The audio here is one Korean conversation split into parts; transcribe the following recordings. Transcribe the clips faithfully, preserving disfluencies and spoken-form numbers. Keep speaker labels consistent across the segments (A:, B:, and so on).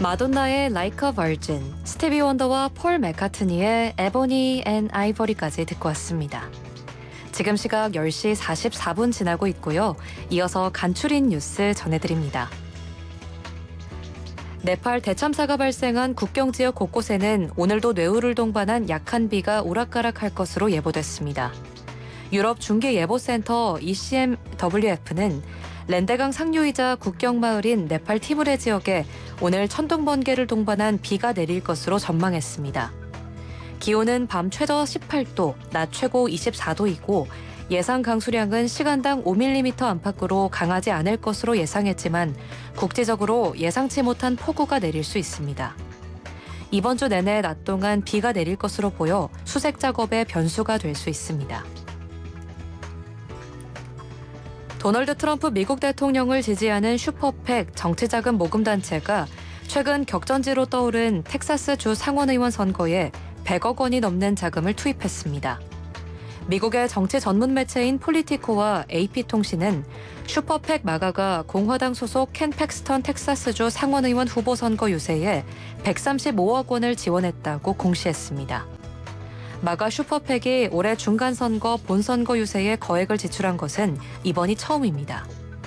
A: 마돈나의 Like a Virgin, 스티비 원더와 폴 맥카트니의 Ebony and Ivory까지 듣고 왔습니다. 지금 시각 열 시 사십사 분 지나고 있고요. 이어서 간추린 뉴스 전해드립니다. 네팔 대참사가 발생한 국경 지역 곳곳에는 오늘도 뇌우를 동반한 약한 비가 오락가락할 것으로 예보됐습니다. 유럽 중계예보센터 이씨엠더블유에프는 랜데강 상류이자 국경 마을인 네팔 티무레 지역에 오늘 천둥 번개를 동반한 비가 내릴 것으로 전망했습니다. 기온은 밤 최저 십팔 도, 낮 최고 이십사 도이고 예상 강수량은 시간당 오 밀리미터 안팎으로 강하지 않을 것으로 예상했지만 국지적으로 예상치 못한 폭우가 내릴 수 있습니다. 이번 주 내내 낮 동안 비가 내릴 것으로 보여 수색 작업에 변수가 될 수 있습니다. 도널드 트럼프 미국 대통령을 지지하는 슈퍼팩 정치자금 모금단체가 최근 격전지로 떠오른 텍사스주 상원의원 선거에 백억 원이 넘는 자금을 투입했습니다. 미국의 정치 전문 매체인 폴리티코와 에이피통신은 슈퍼팩 마가가 공화당 소속 켄 팩스턴 텍사스주 상원의원 후보 선거 유세에 백삼십오억 원을 지원했다고 공시했습니다. 마가 슈퍼팩이 올해 중간선거 본선거 유세에 거액을 지출한 것은 이번이 처음입니다.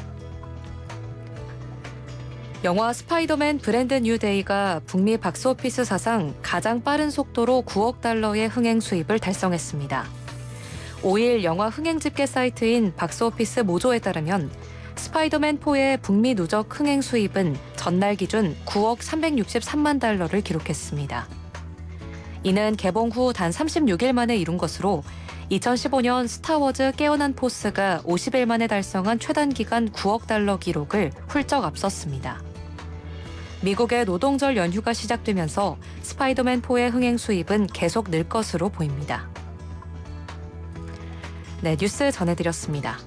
A: 영화 스파이더맨 브랜드 뉴 데이가 북미 박스오피스 사상 가장 빠른 속도로 구억 달러의 흥행 수입을 달성했습니다. 오 일 영화 흥행 집계 사이트인 박스오피스 모조에 따르면 스파이더맨 사의 북미 누적 흥행 수입은 전날 기준 구억 삼백육십삼만 달러를 기록했습니다. 이는 개봉 후 단 삼십육 일 만에 이룬 것으로 이천십오 년 스타워즈 깨어난 포스가 오십 일 만에 달성한 최단기간 구억 달러 기록을 훌쩍 앞섰습니다. 미국의 노동절 연휴가 시작되면서 스파이더맨 사의 흥행 수입은 계속 늘 것으로 보입니다. 네, 뉴스 전해드렸습니다.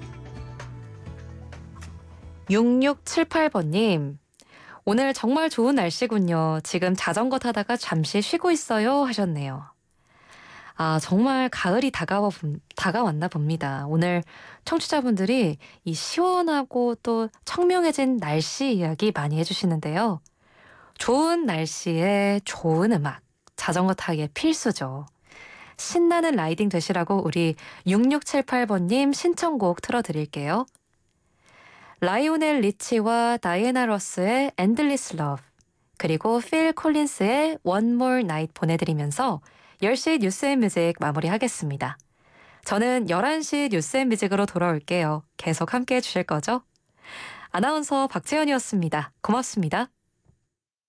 A: 육육칠팔 번님. 오늘 정말 좋은 날씨군요. 지금 자전거 타다가 잠시 쉬고 있어요 하셨네요. 아, 정말 가을이 다가와, 다가왔나 봅니다. 오늘 청취자분들이 이 시원하고 또 청명해진 날씨 이야기 많이 해주시는데요. 좋은 날씨에 좋은 음악, 자전거 타기에 필수죠. 신나는 라이딩 되시라고 우리 육육칠팔 번님 신청곡 틀어드릴게요. 라이오넬 리치와 다이애나 러스의 Endless Love, 그리고 필 콜린스의 One More Night 보내드리면서 열 시 뉴스앤뮤직 마무리하겠습니다. 저는 열한 시 뉴스앤뮤직으로 돌아올게요. 계속 함께해 주실 거죠? 아나운서 박지연이었습니다. 고맙습니다.